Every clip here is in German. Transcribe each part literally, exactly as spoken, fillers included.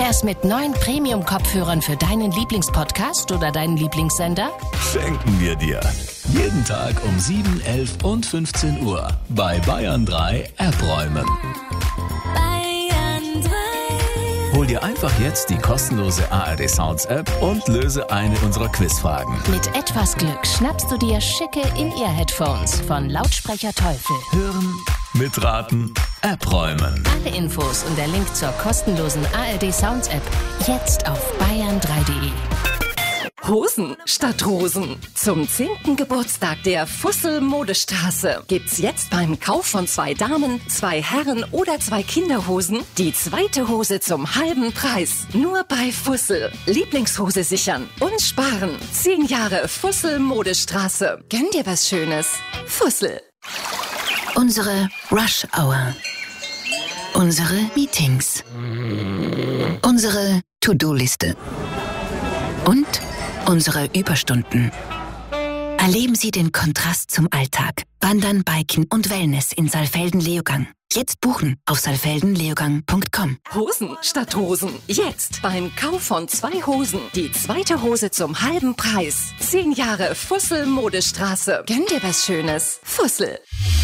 wär's mit neuen Premium-Kopfhörern für deinen Lieblingspodcast oder deinen Lieblingssender? Schenken wir dir. Jeden Tag um sieben, elf und fünfzehn Uhr bei Bayern drei App-Räumen. Bayern drei. Hol dir einfach jetzt die kostenlose A R D Sounds App und löse eine unserer Quizfragen. Mit etwas Glück schnappst du dir schicke In-Ear-Headphones von Lautsprecher Teufel. Hören, mitraten, App-Räumen. Alle Infos und der Link zur kostenlosen A R D Sounds App jetzt auf bayern drei punkt de. Hosen statt Rosen. Zum zehnten Geburtstag der Fussel Modestraße gibt's jetzt beim Kauf von zwei Damen, zwei Herren oder zwei Kinderhosen die zweite Hose zum halben Preis. Nur bei Fussel. Lieblingshose sichern und sparen. Zehn Jahre Fussel Modestraße. Gönn dir was Schönes. Fussel. Unsere Rush Hour. Unsere Meetings. Unsere To-Do-Liste. Und unsere Überstunden. Erleben Sie den Kontrast zum Alltag. Wandern, Biken und Wellness in Saalfelden-Leogang. Jetzt buchen auf saalfelden leogang punkt com. Hosen statt Rosen. Jetzt beim Kauf von zwei Hosen die zweite Hose zum halben Preis. Zehn Jahre Fussel Modestraße. Gönn dir was Schönes. Fussel.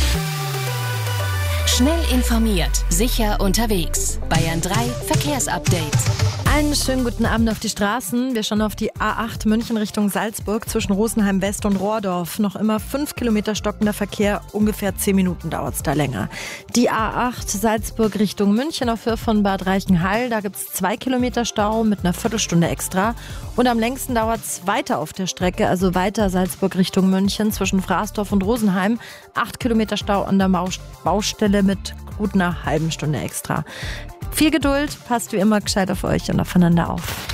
Schnell informiert, sicher unterwegs. Bayern drei Verkehrsupdate. Einen schönen guten Abend auf die Straßen. Wir schauen auf die A acht München Richtung Salzburg zwischen Rosenheim West und Rohrdorf. Noch immer fünf Kilometer stockender Verkehr, ungefähr zehn Minuten dauert es da länger. Die A acht Salzburg Richtung München auf Höhe von Bad Reichenhall. Da gibt es zwei Kilometer Stau mit einer Viertelstunde extra. Und am längsten dauert es weiter auf der Strecke, also weiter Salzburg Richtung München zwischen Fraßdorf und Rosenheim. Acht Kilometer Stau an der Baustelle mit gut einer halben Stunde extra. Viel Geduld, passt wie immer gescheit auf euch und aufeinander auf.